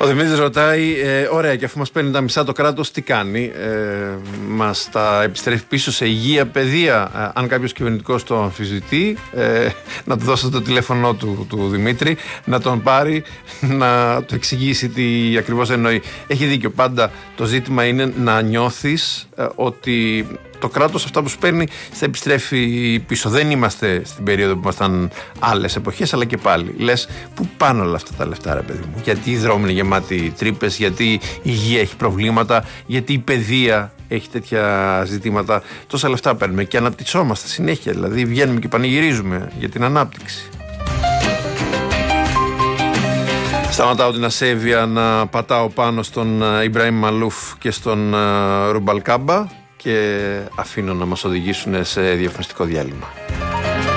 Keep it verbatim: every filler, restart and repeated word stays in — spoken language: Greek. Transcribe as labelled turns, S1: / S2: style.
S1: Ο Δημήτρης ρωτάει, ε, ωραία, και αφού μας παίρνει τα μισά το κράτος, τι κάνει? Ε, μας τα επιστρέφει πίσω σε υγεία, παιδεία? Ε, αν κάποιος κυβερνητικός το αμφισβητεί, ε, να του δώσω το τηλέφωνο του, του Δημήτρη, να τον πάρει, να του εξηγήσει τι ακριβώς εννοεί. Έχει δίκιο, πάντα το ζήτημα είναι να νιώθεις ε, ότι το κράτος αυτά που σου παίρνει θα επιστρέφει πίσω. Δεν είμαστε στην περίοδο που ήμασταν άλλες εποχές, αλλά και πάλι. Λες, πού πάνε όλα αυτά τα λεφτά, ρε παιδί μου? Γιατί οι δρόμοι είναι γεμάτοι τρύπες, γιατί η υγεία έχει προβλήματα, γιατί η παιδεία έχει τέτοια ζητήματα. Τόσα λεφτά παίρνουμε και αναπτυσσόμαστε συνέχεια. Δηλαδή βγαίνουμε και πανηγυρίζουμε για την ανάπτυξη. Σταματάω την ασέβεια να πατάω πάνω στον Ιμπραήμ Μαλούφ και στον Ρουμπαλκάμπα και αφήνω να μας οδηγήσουν σε διαφημιστικό διάλειμμα.